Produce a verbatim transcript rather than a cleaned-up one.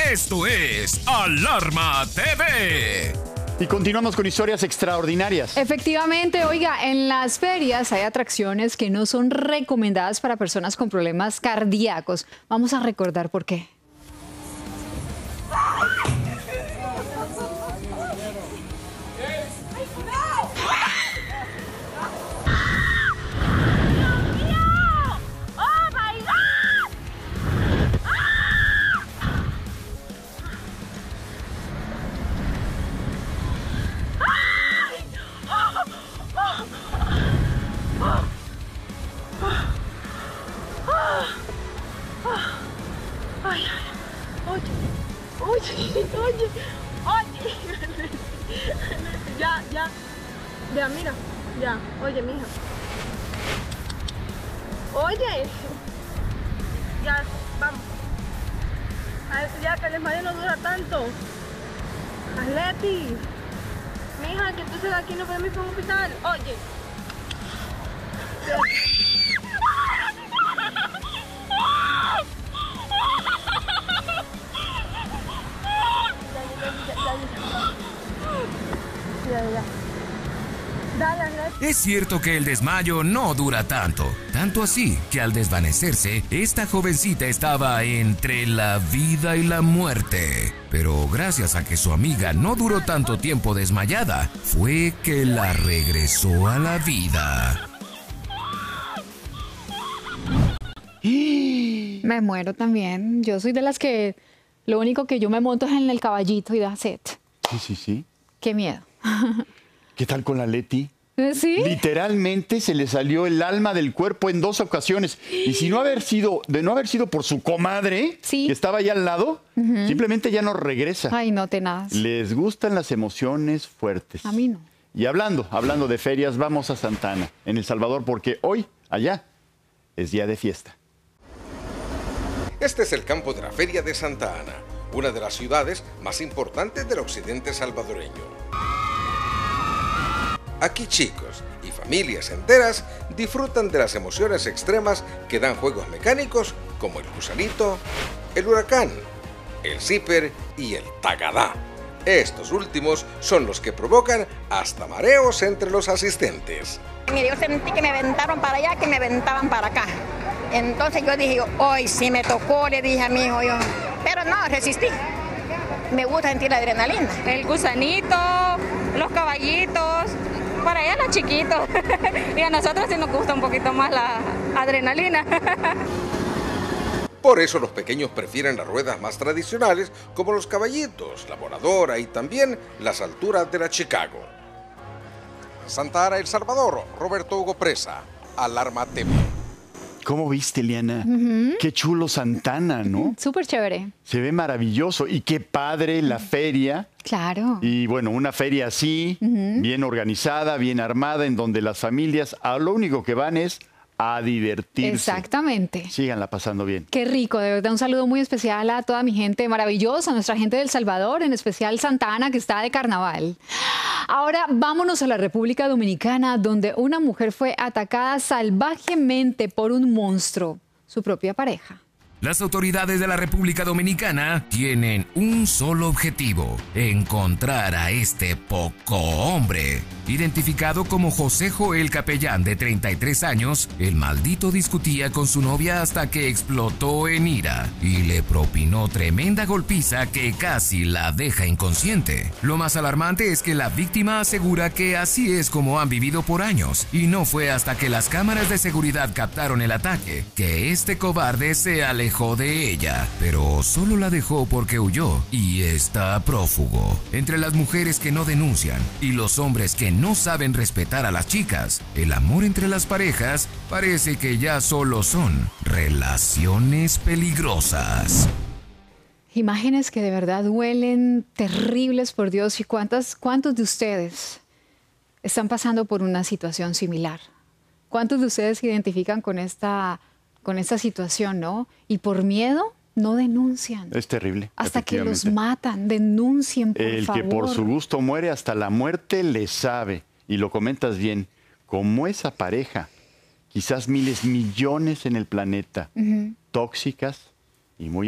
Esto es Alarma T V. Y continuamos con historias extraordinarias. Efectivamente, oiga, en las ferias hay atracciones que no son recomendadas para personas con problemas cardíacos. Vamos a recordar por qué. Ay, oye, oye, oye, oye. Ya, ya, ya, mira, ya, oye, mija. Oye, ya, vamos. A ver, ya que el desmayo no dura tanto. Atleti, mija, que entonces aquí no podemos ir para un hospital. Oye. Es cierto que el desmayo no dura tanto, tanto así que al desvanecerse, esta jovencita estaba entre la vida y la muerte. Pero gracias a que su amiga no duró tanto tiempo desmayada, fue que la regresó a la vida. Me muero también. Yo soy de las que lo único que yo me monto es en el caballito y da set. Sí, sí, sí. Qué miedo. ¿Qué tal con la Leti? ¿Sí? Literalmente se le salió el alma del cuerpo en dos ocasiones. Y si no haber sido, de no haber sido por su comadre, sí, que estaba allá al lado, uh-huh, simplemente ya no regresa. Ay, no te nada. Les gustan las emociones fuertes. A mí no. Y hablando, hablando de ferias, vamos a Santa Ana, en El Salvador, porque hoy, allá, es día de fiesta. Este es el campo de la Feria de Santa Ana, una de las ciudades más importantes del occidente salvadoreño. Aquí chicos y familias enteras disfrutan de las emociones extremas que dan juegos mecánicos como el gusanito, el huracán, el zipper y el tagadá. Estos últimos son los que provocan hasta mareos entre los asistentes. Mire, yo sentí que me aventaron para allá, que me aventaban para acá. Entonces yo dije, hoy sí me tocó, le dije a mi hijo yo. Pero no, resistí. Me gusta sentir la adrenalina. El gusanito, los caballitos, para allá los chiquitos. Y a nosotros sí nos gusta un poquito más la adrenalina. Por eso los pequeños prefieren las ruedas más tradicionales, como los caballitos, la voladora y también las alturas de la Chicago. Santa Ana, El Salvador, Roberto Hugo Presa, Alarma T V. ¿Cómo viste, Liana? Uh-huh. Qué chulo Santa Ana, ¿no? Súper chévere. Se ve maravilloso. Y qué padre la feria. Claro. Y bueno, una feria así, uh-huh, bien organizada, bien armada, en donde las familias a lo único que van es a divertirse. Exactamente. Síganla pasando bien. Qué rico, de verdad, un saludo muy especial a toda mi gente maravillosa, a nuestra gente de El Salvador, en especial Santa Ana, que está de carnaval. Ahora vámonos a la República Dominicana, donde una mujer fue atacada salvajemente por un monstruo, su propia pareja. Las autoridades de la República Dominicana tienen un solo objetivo: encontrar a este poco hombre. Identificado como José Joel Capellán, de treinta y tres años, el maldito discutía con su novia hasta que explotó en ira y le propinó tremenda golpiza que casi la deja inconsciente. Lo más alarmante es que la víctima asegura que así es como han vivido por años, y no fue hasta que las cámaras de seguridad captaron el ataque que este cobarde se alejó de ella, pero solo la dejó porque huyó y está prófugo. Entre las mujeres que no denuncian y los hombres que no saben respetar a las chicas, el amor entre las parejas parece que ya solo son relaciones peligrosas. Imágenes que de verdad duelen, terribles, por Dios. ¿Y cuántas, cuántos de ustedes están pasando por una situación similar? ¿Cuántos de ustedes se identifican con esta, con esta situación, no? Y por miedo no denuncian. Es terrible. Hasta que los matan. Denuncien, por El favor. que por su gusto muere, hasta la muerte le sabe. Y lo comentas bien. Como esa pareja, quizás miles, millones en el planeta, uh-huh, tóxicas y muy